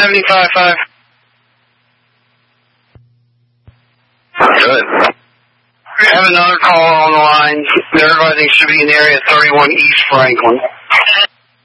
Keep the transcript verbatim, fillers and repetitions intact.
seventy-five five. Good. We have another call on the line. Everybody should be in the area thirty-one East Franklin.